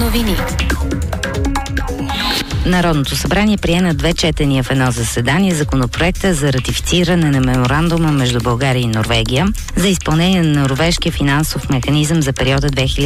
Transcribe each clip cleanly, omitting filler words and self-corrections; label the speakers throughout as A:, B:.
A: новини. Народното събрание прие на 2 четения в едно заседание законопроекта за ратифициране на меморандума между България и Норвегия за изпълнение на норвежкия финансов механизъм за периода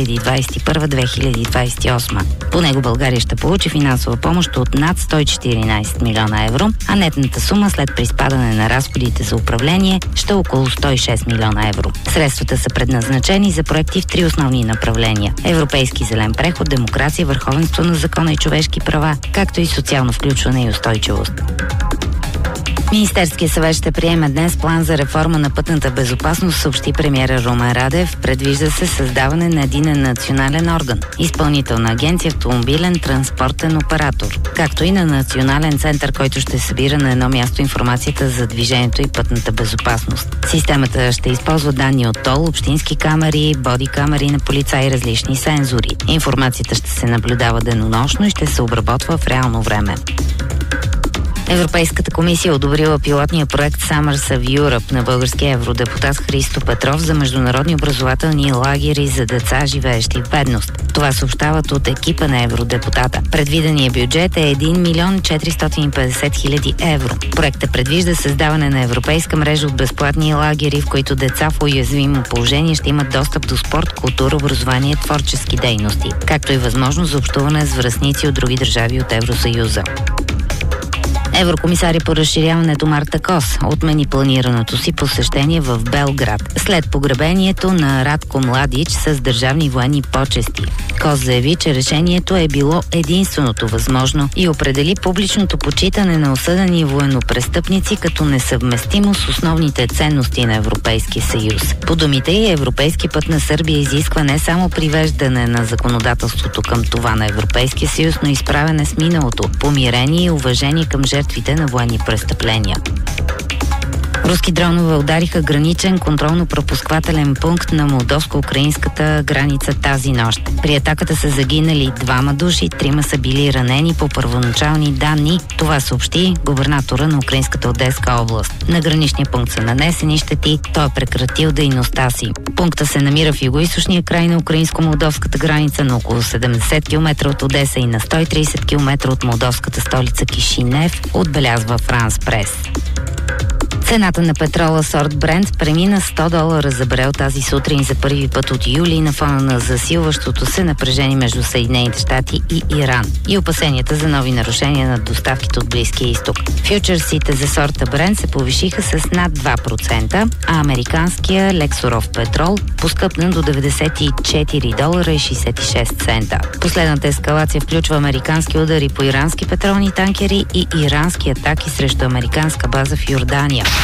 A: 2021-2028. По него България ще получи финансова помощ от над 114 милиона евро, а нетната сума след приспадане на разходите за управление ще е около 106 милиона евро. Средствата са предназначени за проекти в 3 основни направления: европейски зелен преход, демокрация, върховенство на закона и човешки права, както и социално включване и устойчивост. Министерският съвет ще приеме днес план за реформа на пътната безопасност, съобщи премиера Румен Радев. Предвижда се създаване на единен национален орган, Изпълнителна агенция автомобилен транспортен оператор, както и на национален център, който ще събира на едно място информацията за движението и пътната безопасност. Системата ще използва данни от ТОЛ, общински камери, боди камери на полицаи и различни сензори. Информацията ще се наблюдава денонощно и ще се обработва в реално време. Европейската комисия е одобрила пилотния проект Summers of Europe на българския евродепутат Христо Петров за международни образователни лагери за деца, живеещи в бедност. Това съобщават от екипа на евродепутата. Предвиденият бюджет е 1 милион 450 хиляди евро. Проектът предвижда създаване на европейска мрежа от безплатни лагери, в които деца в уязвимо положение ще имат достъп до спорт, култура, образование, творчески дейности, както и възможност за общуване с връстници от други държави от Евросъюза. Еврокомисаря по разширяването Марта Кос отмени планираното си посещение в Белград след погребението на Радко Младич с държавни военни почести. Кос заяви, че решението е било единственото възможно и определи публичното почитане на осъдени военнопрестъпници като несъвместимо с основните ценности на Европейския съюз. По думите й, европейски път на Сърбия изисква не само привеждане на законодателството към това на Европейския съюз, но и справяне с миналото, помирение и уважение към жертвите на военни престъпления. Руски дронове удариха граничен контролно-пропусквателен пункт на молдовско-украинската граница тази нощ. При атаката са загинали 2 души, 3 са били ранени по първоначални данни. Това съобщи губернатора на украинската Одеска област. На граничния пункт са нанесени щети, той е прекратил дейността си. Пункта се намира в югоизточния край на украинско-молдовската граница на около 70 км от Одеса и на 130 км от молдовската столица Кишинев, отбелязва Франс Прес. Цената на петрола сорт Брент премина $100 за барел тази сутрин за първи път от юли на фона на засилващото се напрежение между Съединените щати и Иран и опасенията за нови нарушения на доставките от Близкия изток. Фьючерсите за сорта Брент се повишиха с над 2%, а американския лексуров петрол поскъпна до $94.66. Последната ескалация включва американски удари по ирански петролни танкери и ирански атаки срещу американска база в Йордания.